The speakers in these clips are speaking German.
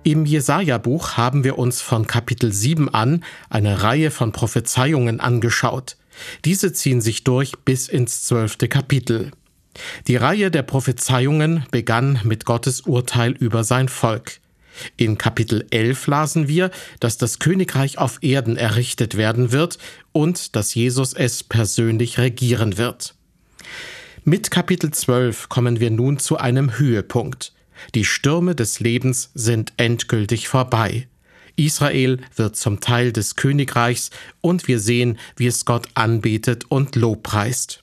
Im Jesaja-Buch haben wir uns von Kapitel 7 an eine Reihe von Prophezeiungen angeschaut. Diese ziehen sich durch bis ins 12. Kapitel. Die Reihe der Prophezeiungen begann mit Gottes Urteil über sein Volk. In Kapitel 11 lasen wir, dass das Königreich auf Erden errichtet werden wird und dass Jesus es persönlich regieren wird. Mit Kapitel 12 kommen wir nun zu einem Höhepunkt. Die Stürme des Lebens sind endgültig vorbei. Israel wird zum Teil des Königreichs und wir sehen, wie es Gott anbetet und lobpreist.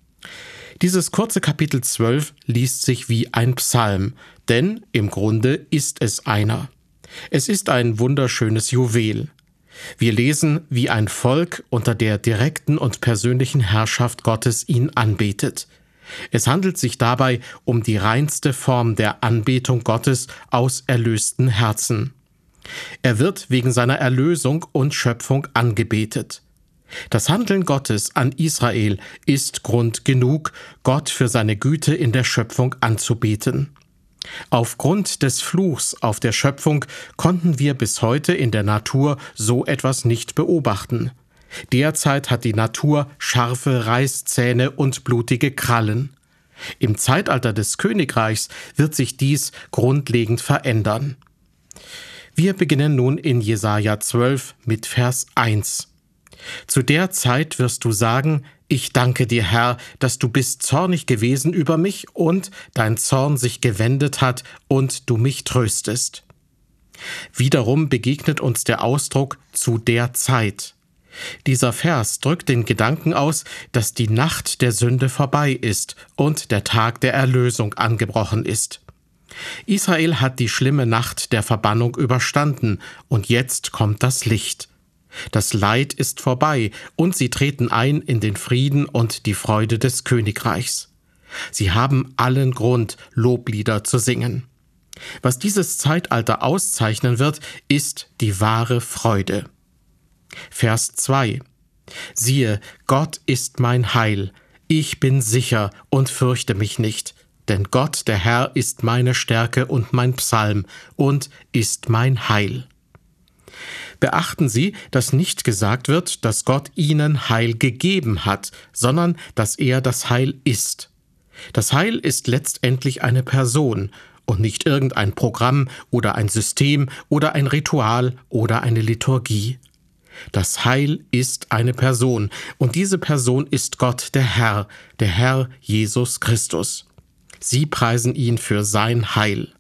Dieses kurze Kapitel 12 liest sich wie ein Psalm, denn im Grunde ist es einer. Es ist ein wunderschönes Juwel. Wir lesen, wie ein Volk unter der direkten und persönlichen Herrschaft Gottes ihn anbetet. Es handelt sich dabei um die reinste Form der Anbetung Gottes aus erlösten Herzen. Er wird wegen seiner Erlösung und Schöpfung angebetet. Das Handeln Gottes an Israel ist Grund genug, Gott für seine Güte in der Schöpfung anzubeten. Aufgrund des Fluchs auf der Schöpfung konnten wir bis heute in der Natur so etwas nicht beobachten. Derzeit hat die Natur scharfe Reißzähne und blutige Krallen. Im Zeitalter des Königreichs wird sich dies grundlegend verändern. Wir beginnen nun in Jesaja 12 mit Vers 1. Zu der Zeit wirst du sagen, ich danke dir, Herr, dass du bist zornig gewesen über mich und dein Zorn sich gewendet hat und du mich tröstest. Wiederum begegnet uns der Ausdruck zu der Zeit. Dieser Vers drückt den Gedanken aus, dass die Nacht der Sünde vorbei ist und der Tag der Erlösung angebrochen ist. Israel hat die schlimme Nacht der Verbannung überstanden und jetzt kommt das Licht. Das Leid ist vorbei und sie treten ein in den Frieden und die Freude des Königreichs. Sie haben allen Grund, Loblieder zu singen. Was dieses Zeitalter auszeichnen wird, ist die wahre Freude. Vers 2. Siehe, Gott ist mein Heil. Ich bin sicher und fürchte mich nicht. Denn Gott, der Herr, ist meine Stärke und mein Psalm und ist mein Heil. Beachten Sie, dass nicht gesagt wird, dass Gott ihnen Heil gegeben hat, sondern dass er das Heil ist. Das Heil ist letztendlich eine Person und nicht irgendein Programm oder ein System oder ein Ritual oder eine Liturgie. Das Heil ist eine Person und diese Person ist Gott, der Herr Jesus Christus. Sie preisen ihn für sein Heil.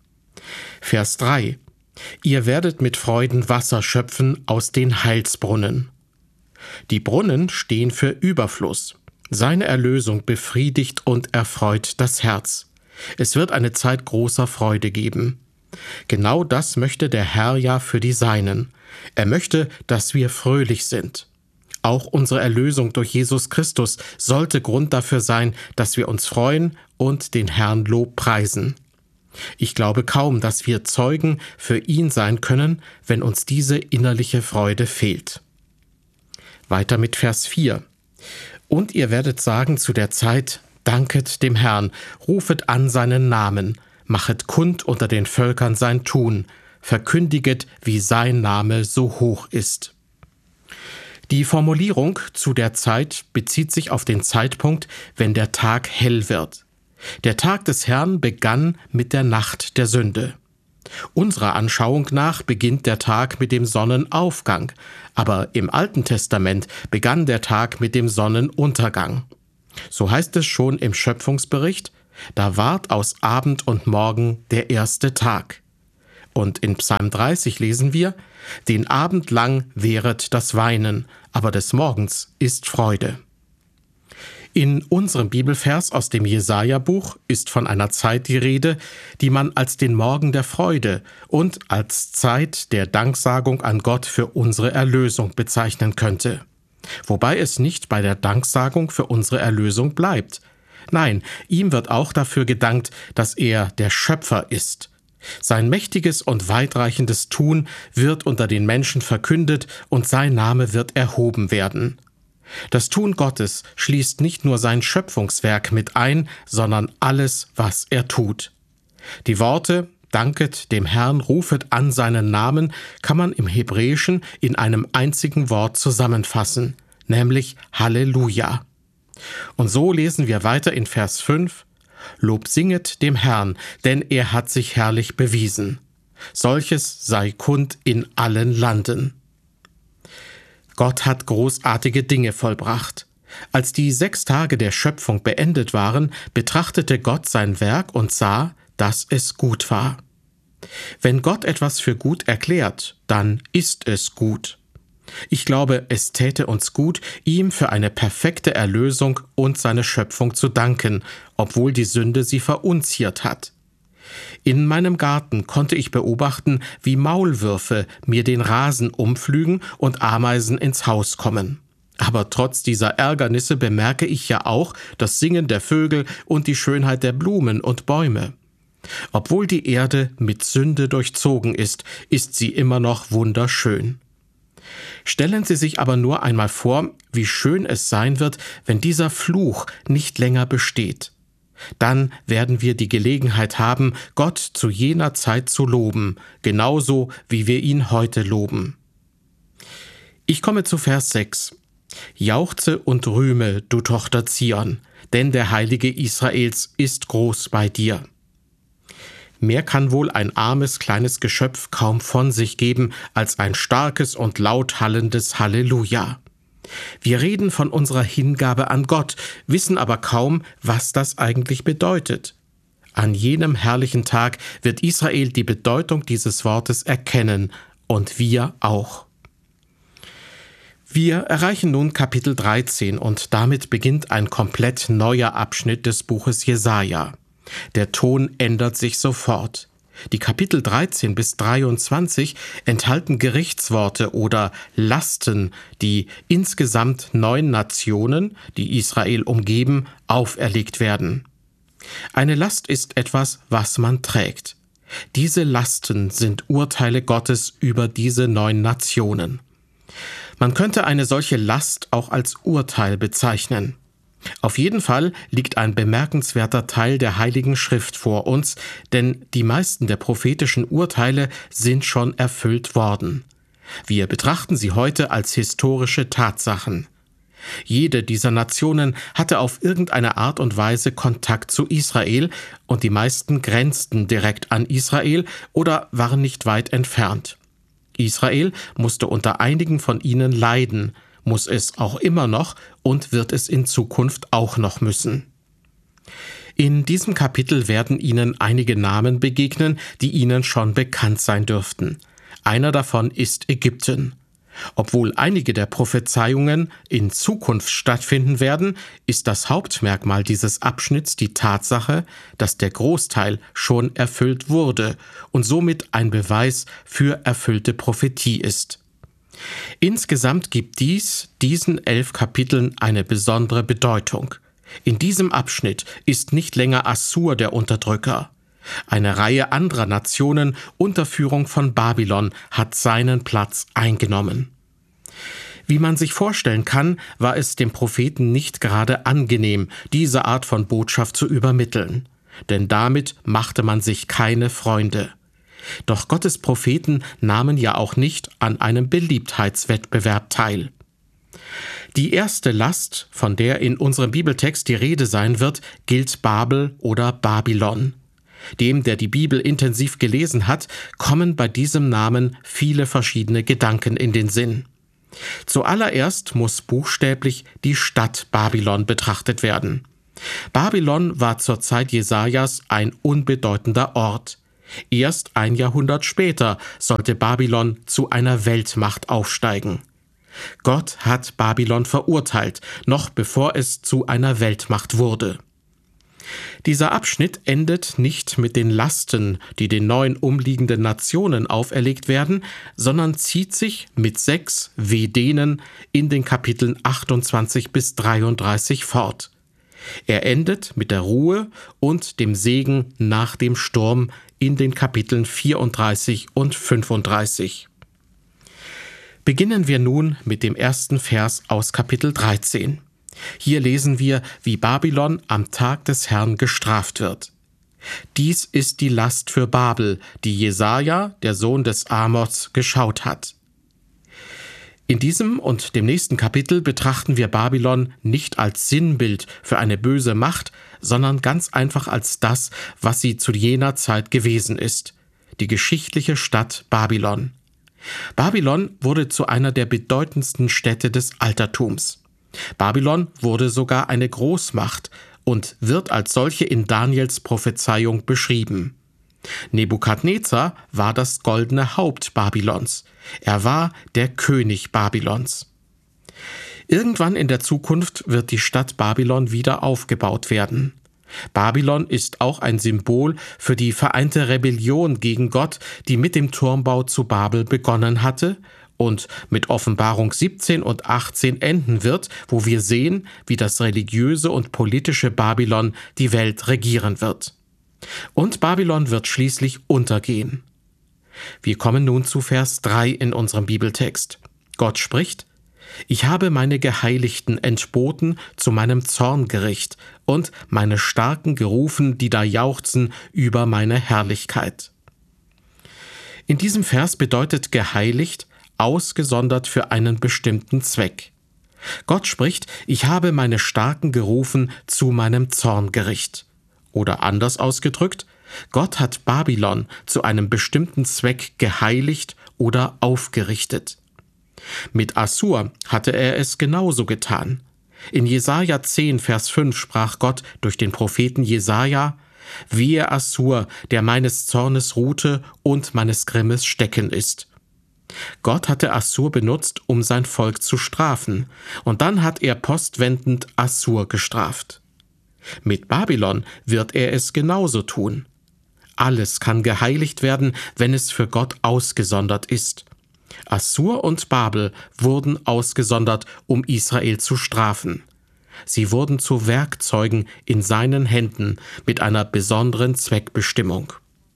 Vers 3. Ihr werdet mit Freuden Wasser schöpfen aus den Heilsbrunnen. Die Brunnen stehen für Überfluss. Seine Erlösung befriedigt und erfreut das Herz. Es wird eine Zeit großer Freude geben. Genau das möchte der Herr ja für die Seinen. Er möchte, dass wir fröhlich sind. Auch unsere Erlösung durch Jesus Christus sollte Grund dafür sein, dass wir uns freuen und den Herrn Lob preisen. Ich glaube kaum, dass wir Zeugen für ihn sein können, wenn uns diese innerliche Freude fehlt. Weiter mit Vers 4. Und ihr werdet sagen zu der Zeit, danket dem Herrn, rufet an seinen Namen, machet kund unter den Völkern sein Tun, verkündiget, wie sein Name so hoch ist. Die Formulierung zu der Zeit bezieht sich auf den Zeitpunkt, wenn der Tag hell wird. Der Tag des Herrn begann mit der Nacht der Sünde. Unserer Anschauung nach beginnt der Tag mit dem Sonnenaufgang, aber im Alten Testament begann der Tag mit dem Sonnenuntergang. So heißt es schon im Schöpfungsbericht, da ward aus Abend und Morgen der erste Tag. Und in Psalm 30 lesen wir, den Abend lang währet das Weinen, aber des Morgens ist Freude. In unserem Bibelvers aus dem Jesaja-Buch ist von einer Zeit die Rede, die man als den Morgen der Freude und als Zeit der Danksagung an Gott für unsere Erlösung bezeichnen könnte. Wobei es nicht bei der Danksagung für unsere Erlösung bleibt. Nein, ihm wird auch dafür gedankt, dass er der Schöpfer ist. Sein mächtiges und weitreichendes Tun wird unter den Menschen verkündet und sein Name wird erhoben werden. Das Tun Gottes schließt nicht nur sein Schöpfungswerk mit ein, sondern alles, was er tut. Die Worte, Danket dem Herrn, rufet an seinen Namen, kann man im Hebräischen in einem einzigen Wort zusammenfassen, nämlich Halleluja. Und so lesen wir weiter in Vers 5: Lob singet dem Herrn, denn er hat sich herrlich bewiesen. Solches sei kund in allen Landen. Gott hat großartige Dinge vollbracht. Als die 6 Tage der Schöpfung beendet waren, betrachtete Gott sein Werk und sah, dass es gut war. Wenn Gott etwas für gut erklärt, dann ist es gut. Ich glaube, es täte uns gut, ihm für eine perfekte Erlösung und seine Schöpfung zu danken, obwohl die Sünde sie verunziert hat. In meinem Garten konnte ich beobachten, wie Maulwürfe mir den Rasen umpflügen und Ameisen ins Haus kommen. Aber trotz dieser Ärgernisse bemerke ich ja auch das Singen der Vögel und die Schönheit der Blumen und Bäume. Obwohl die Erde mit Sünde durchzogen ist, ist sie immer noch wunderschön. Stellen Sie sich aber nur einmal vor, wie schön es sein wird, wenn dieser Fluch nicht länger besteht. Dann werden wir die Gelegenheit haben, Gott zu jener Zeit zu loben, genauso wie wir ihn heute loben. Ich komme zu Vers 6. Jauchze und rühme, du Tochter Zion, denn der Heilige Israels ist groß bei dir. Mehr kann wohl ein armes kleines Geschöpf kaum von sich geben als ein starkes und laut hallendes Halleluja. Wir reden von unserer Hingabe an Gott, wissen aber kaum, was das eigentlich bedeutet. An jenem herrlichen Tag wird Israel die Bedeutung dieses Wortes erkennen, und wir auch. Wir erreichen nun Kapitel 13 und damit beginnt ein komplett neuer Abschnitt des Buches Jesaja. Der Ton ändert sich sofort. Die Kapitel 13 bis 23 enthalten Gerichtsworte oder Lasten, die insgesamt 9 Nationen, die Israel umgeben, auferlegt werden. Eine Last ist etwas, was man trägt. Diese Lasten sind Urteile Gottes über diese 9 Nationen. Man könnte eine solche Last auch als Urteil bezeichnen. Auf jeden Fall liegt ein bemerkenswerter Teil der Heiligen Schrift vor uns, denn die meisten der prophetischen Urteile sind schon erfüllt worden. Wir betrachten sie heute als historische Tatsachen. Jede dieser Nationen hatte auf irgendeine Art und Weise Kontakt zu Israel und die meisten grenzten direkt an Israel oder waren nicht weit entfernt. Israel musste unter einigen von ihnen leiden, muss es auch immer noch und wird es in Zukunft auch noch müssen. In diesem Kapitel werden Ihnen einige Namen begegnen, die Ihnen schon bekannt sein dürften. Einer davon ist Ägypten. Obwohl einige der Prophezeiungen in Zukunft stattfinden werden, ist das Hauptmerkmal dieses Abschnitts die Tatsache, dass der Großteil schon erfüllt wurde und somit ein Beweis für erfüllte Prophetie ist. Insgesamt gibt diesen 11 Kapiteln eine besondere Bedeutung. In diesem Abschnitt ist nicht länger Assur der Unterdrücker. Eine Reihe anderer Nationen unter Führung von Babylon hat seinen Platz eingenommen. Wie man sich vorstellen kann, war es dem Propheten nicht gerade angenehm, diese Art von Botschaft zu übermitteln. Denn damit machte man sich keine Freunde. Doch Gottes Propheten nahmen ja auch nicht an einem Beliebtheitswettbewerb teil. Die erste Last, von der in unserem Bibeltext die Rede sein wird, gilt Babel oder Babylon. Dem, der die Bibel intensiv gelesen hat, kommen bei diesem Namen viele verschiedene Gedanken in den Sinn. Zuallererst muss buchstäblich die Stadt Babylon betrachtet werden. Babylon war zur Zeit Jesajas ein unbedeutender Ort. Erst ein Jahrhundert später sollte Babylon zu einer Weltmacht aufsteigen. Gott hat Babylon verurteilt, noch bevor es zu einer Weltmacht wurde. Dieser Abschnitt endet nicht mit den Lasten, die den 9 umliegenden Nationen auferlegt werden, sondern zieht sich mit 6 Vedenen in den Kapiteln 28 bis 33 fort. Er endet mit der Ruhe und dem Segen nach dem Sturm in den Kapiteln 34 und 35. Beginnen wir nun mit dem ersten Vers aus Kapitel 13. Hier lesen wir, wie Babylon am Tag des Herrn gestraft wird. Dies ist die Last für Babel, die Jesaja, der Sohn des Amos, geschaut hat. In diesem und dem nächsten Kapitel betrachten wir Babylon nicht als Sinnbild für eine böse Macht, sondern ganz einfach als das, was sie zu jener Zeit gewesen ist: die geschichtliche Stadt Babylon. Babylon wurde zu einer der bedeutendsten Städte des Altertums. Babylon wurde sogar eine Großmacht und wird als solche in Daniels Prophezeiung beschrieben. Nebukadnezar war das goldene Haupt Babylons. Er war der König Babylons. Irgendwann in der Zukunft wird die Stadt Babylon wieder aufgebaut werden. Babylon ist auch ein Symbol für die vereinte Rebellion gegen Gott, die mit dem Turmbau zu Babel begonnen hatte und mit Offenbarung 17 und 18 enden wird, wo wir sehen, wie das religiöse und politische Babylon die Welt regieren wird. Und Babylon wird schließlich untergehen. Wir kommen nun zu Vers 3 in unserem Bibeltext. Gott spricht: Ich habe meine Geheiligten entboten zu meinem Zorngericht und meine Starken gerufen, die da jauchzen über meine Herrlichkeit. In diesem Vers bedeutet geheiligt ausgesondert für einen bestimmten Zweck. Gott spricht: Ich habe meine Starken gerufen zu meinem Zorngericht. Oder anders ausgedrückt, Gott hat Babylon zu einem bestimmten Zweck geheiligt oder aufgerichtet. Mit Assur hatte er es genauso getan. In Jesaja 10, Vers 5 sprach Gott durch den Propheten Jesaja: Wehe Assur, der meines Zornes Rute und meines Grimmes Stecken ist. Gott hatte Assur benutzt, um sein Volk zu strafen, und dann hat er postwendend Assur gestraft. Mit Babylon wird er es genauso tun. Alles kann geheiligt werden, wenn es für Gott ausgesondert ist. Assur und Babel wurden ausgesondert, um Israel zu strafen. Sie wurden zu Werkzeugen in seinen Händen mit einer besonderen Zweckbestimmung.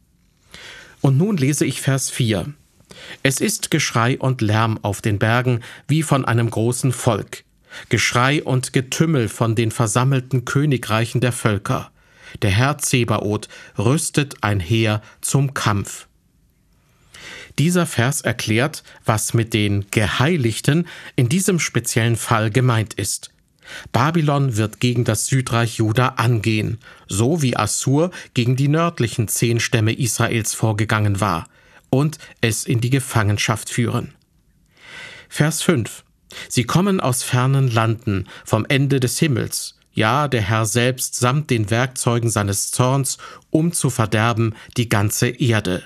Und nun lese ich Vers 4. Es ist Geschrei und Lärm auf den Bergen wie von einem großen Volk. Geschrei und Getümmel von den versammelten Königreichen der Völker. Der Herr Zebaoth rüstet ein Heer zum Kampf. Dieser Vers erklärt, was mit den Geheiligten in diesem speziellen Fall gemeint ist. Babylon wird gegen das Südreich Juda angehen, so wie Assur gegen die nördlichen 10 Stämme Israels vorgegangen war, und es in die Gefangenschaft führen. Vers 5. Sie kommen aus fernen Landen, vom Ende des Himmels, ja, der Herr selbst samt den Werkzeugen seines Zorns, um zu verderben die ganze Erde.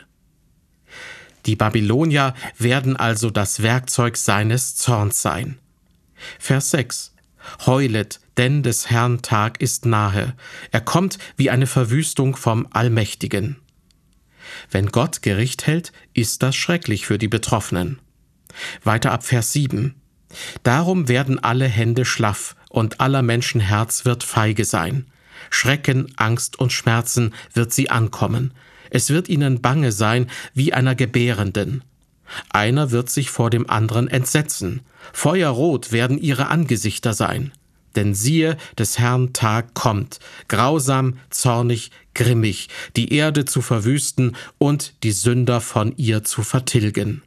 Die Babylonier werden also das Werkzeug seines Zorns sein. Vers 6. Heulet, denn des Herrn Tag ist nahe. Er kommt wie eine Verwüstung vom Allmächtigen. Wenn Gott Gericht hält, ist das schrecklich für die Betroffenen. Weiter ab Vers 7. Darum werden alle Hände schlaff und aller Menschen Herz wird feige sein. Schrecken, Angst und Schmerzen wird sie ankommen. Es wird ihnen bange sein wie einer Gebärenden. Einer wird sich vor dem anderen entsetzen. Feuerrot werden ihre Angesichter sein. Denn siehe, des Herrn Tag kommt, grausam, zornig, grimmig, die Erde zu verwüsten und die Sünder von ihr zu vertilgen.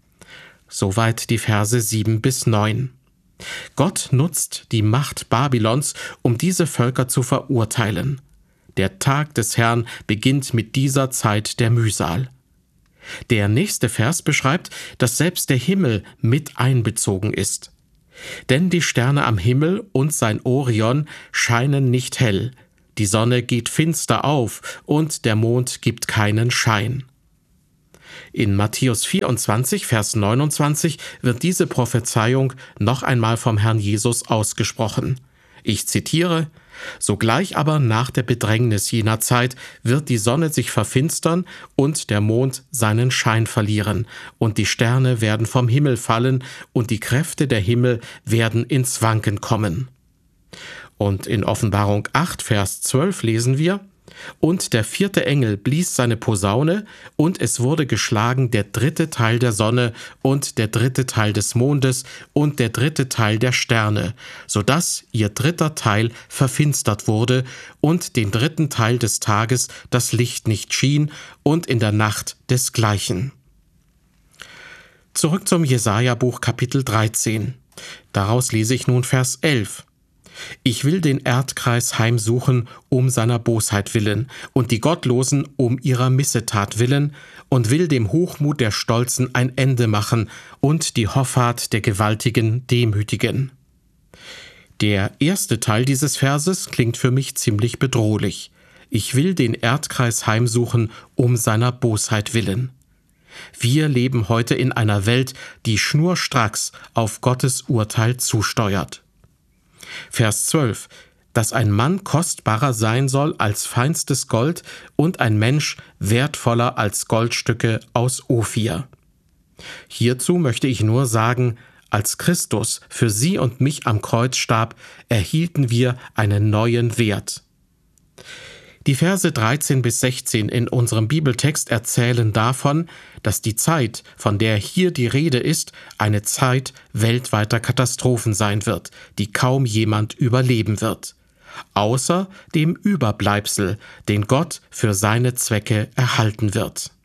Soweit die Verse 7 bis 9. Gott nutzt die Macht Babylons, um diese Völker zu verurteilen. Der Tag des Herrn beginnt mit dieser Zeit der Mühsal. Der nächste Vers beschreibt, dass selbst der Himmel mit einbezogen ist. Denn die Sterne am Himmel und sein Orion scheinen nicht hell, die Sonne geht finster auf und der Mond gibt keinen Schein. In Matthäus 24, Vers 29 wird diese Prophezeiung noch einmal vom Herrn Jesus ausgesprochen. Ich zitiere: Sogleich aber nach der Bedrängnis jener Zeit wird die Sonne sich verfinstern und der Mond seinen Schein verlieren, und die Sterne werden vom Himmel fallen, und die Kräfte der Himmel werden ins Wanken kommen. Und in Offenbarung 8, Vers 12 lesen wir: Und der 4. Engel blies seine Posaune, und es wurde geschlagen der 3. Teil der Sonne und der 3. Teil des Mondes und der 3. Teil der Sterne, sodass ihr 3. Teil verfinstert wurde und den 3. Teil des Tages das Licht nicht schien und in der Nacht desgleichen. Zurück zum Jesaja-Buch Kapitel 13. Daraus lese ich nun Vers 11. Ich will den Erdkreis heimsuchen um seiner Bosheit willen und die Gottlosen um ihrer Missetat willen und will dem Hochmut der Stolzen ein Ende machen und die Hoffart der Gewaltigen demütigen. Der erste Teil dieses Verses klingt für mich ziemlich bedrohlich. Ich will den Erdkreis heimsuchen um seiner Bosheit willen. Wir leben heute in einer Welt, die schnurstracks auf Gottes Urteil zusteuert. Vers 12, dass ein Mann kostbarer sein soll als feinstes Gold und ein Mensch wertvoller als Goldstücke aus Ophir. Hierzu möchte ich nur sagen, als Christus für Sie und mich am Kreuz starb, erhielten wir einen neuen Wert. Die Verse 13 bis 16 in unserem Bibeltext erzählen davon, dass die Zeit, von der hier die Rede ist, eine Zeit weltweiter Katastrophen sein wird, die kaum jemand überleben wird, außer dem Überbleibsel, den Gott für seine Zwecke erhalten wird.